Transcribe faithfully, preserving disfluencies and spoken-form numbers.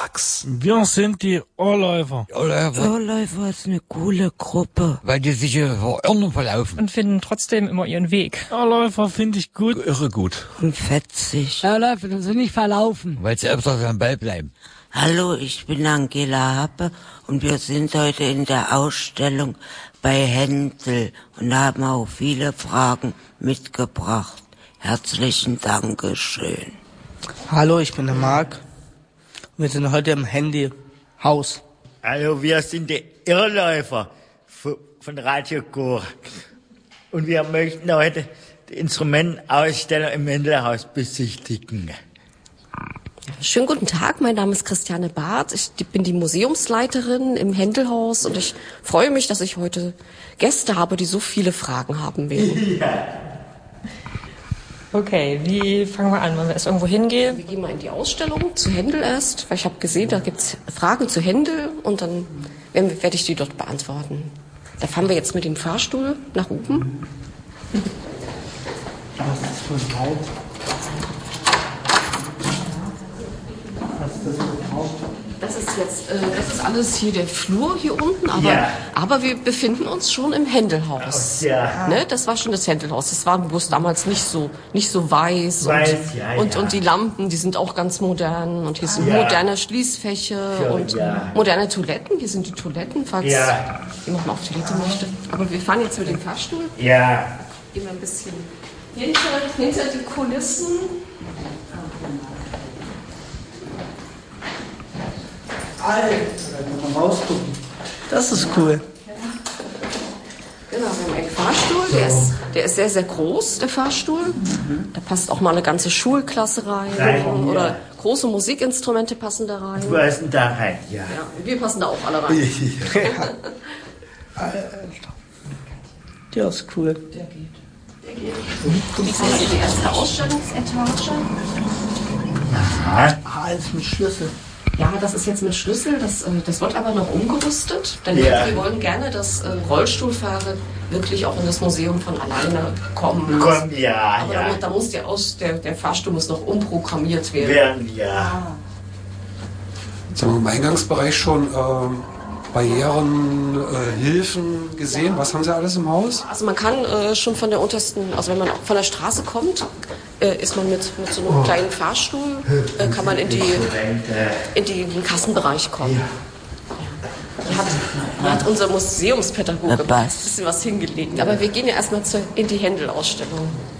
Max. Wir sind die Ohrläufer. Ohrläufer. Ohrläufer ist eine coole Gruppe. Weil die sich hier verirren verlaufen. Und finden trotzdem immer ihren Weg. Ohrläufer finde ich gut. Irre gut. Und fetzig. Ohrläufer und sie nicht verlaufen. Weil sie öfters am Ball bleiben. Hallo, ich bin Angela Happe und wir sind heute in der Ausstellung bei Händel und haben auch viele Fragen mitgebracht. Herzlichen Dankeschön. Hallo, ich bin der Marc. Wir sind heute im Handyhaus. Also wir sind die Irrläufer von Radio Chor. Und wir möchten heute die Instrumentausstellung im Händelhaus besichtigen. Schönen guten Tag, mein Name ist Christiane Barth. Ich bin die Museumsleiterin im Händelhaus und ich freue mich, dass ich heute Gäste habe, die so viele Fragen haben werden. Ja. Okay, wie fangen wir an? Wollen wir erst irgendwo hingehen? Wir gehen mal in die Ausstellung zu Händel erst, weil ich habe gesehen, da gibt's Fragen zu Händel und dann werden- werde ich die dort beantworten. Da fahren wir jetzt mit dem Fahrstuhl nach oben. Was ist das für ein Raum? Was ist das für ein Raum? Das ist jetzt, äh, das ist alles hier der Flur hier unten, aber, Ja. aber wir befinden uns schon im Händelhaus. Ja. Ne, das war schon das Händelhaus. Das war bloß damals nicht so, nicht so weiß. Weiß, und, ja, und, ja. und die Lampen, die sind auch ganz modern. Und hier sind Ja. moderne Schließfächer Ja, und ja. moderne Toiletten. Hier sind die Toiletten, falls Ja. jemand mal auf Toilette möchte. Aber wir fahren jetzt mit dem Fahrstuhl. Ja. Gehen wir ein bisschen hinter, hinter die Kulissen. Alter, da kann man rausgucken. Das ist cool. Genau, wir haben einen Fahrstuhl, der ist, der ist sehr, sehr groß, der Fahrstuhl. Da passt auch mal eine ganze Schulklasse rein. Rein, ja. Oder große Musikinstrumente passen da rein. Du hast ihn da rein, ja. Ja, wir passen da auch alle rein. Alter. Der ist cool. Der geht. Der geht. Das ist hier die erste Ausstellungsetage. Ah, alles mit Schlüssel. Ja, das ist jetzt mit Schlüssel, das, äh, das wird aber noch umgerüstet, denn Ja. wir wollen gerne, dass äh, Rollstuhlfahrer wirklich auch in das Museum von alleine kommen. Komm, ja, Aber ja. da, mu- da muss der, Aus, der, der Fahrstuhl muss noch umprogrammiert werden. Werden, ja. Jetzt haben wir im Eingangsbereich schon ähm, Barrieren, äh, Hilfen gesehen. Was haben Sie alles im Haus? Also man kann äh, schon von der untersten, also wenn man von der Straße kommt, äh, ist man mit, mit so einem kleinen Fahrstuhl, äh, kann man in, die, in, die, in den Kassenbereich kommen. Ja. Hier hat, hier hat unser Museumspädagoge ein Was? bisschen was hingelegt. Aber wir gehen ja erstmal zur- in die Händel-Ausstellung.